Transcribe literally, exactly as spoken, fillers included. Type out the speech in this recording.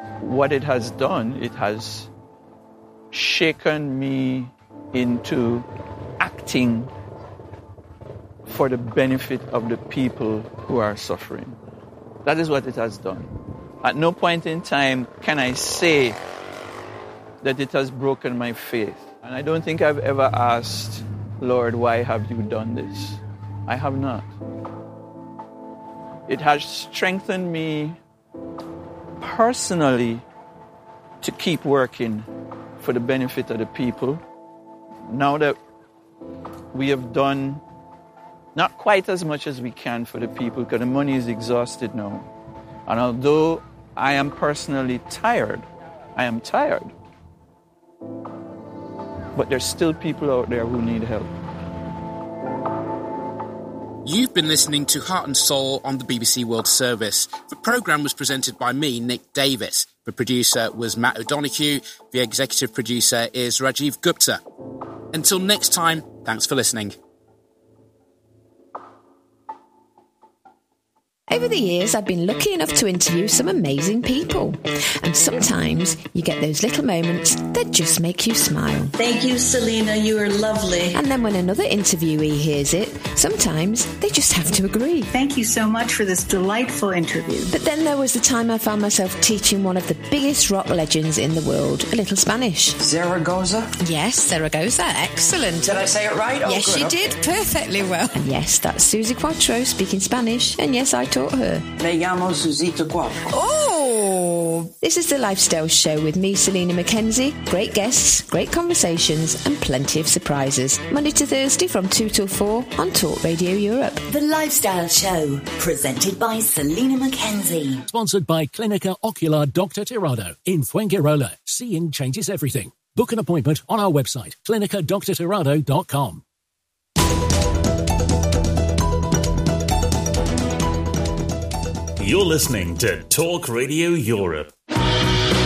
what it has done, it has shaken me into acting for the benefit of the people who are suffering. That is what it has done. At no point in time can I say that it has broken my faith. And I don't think I've ever asked, Lord, why have you done this? I have not. It has strengthened me personally to keep working for the benefit of the people. Now that we have done not quite as much as we can for the people, because the money is exhausted now. And although I am personally tired, I am tired, but there's still people out there who need help. You've been listening to Heart and Soul on the B B C World Service. The programme was presented by me, Nick Davis. The producer was Matt O'Donoghue. The executive producer is Rajiv Gupta. Until next time, thanks for listening. Over the years, I've been lucky enough to interview some amazing people. And sometimes you get those little moments that just make you smile. Thank you, Selena. You are lovely. And then when another interviewee hears it, sometimes they just have to agree. Thank you so much for this delightful interview. But then there was the time I found myself teaching one of the biggest rock legends in the world a little Spanish. Zaragoza? Yes, Zaragoza. Excellent. Did I say it right? Oh, yes, good. you Okay. did. Perfectly well. And yes, that's Susie Quattro speaking Spanish. And yes, I taught her. Me llamo Susita Quattro. Oh! This is The Lifestyle Show with me, Selena Mackenzie. Great guests, great conversations, and plenty of surprises. Monday to Thursday from two till four on Talk Radio Europe. The Lifestyle Show, presented by Selena Mackenzie. Sponsored by Clínica Ocular Doctor Tirado in Fuengirola. Seeing changes everything. Book an appointment on our website, clinica doctor tirado dot com. You're listening to Talk Radio Europe.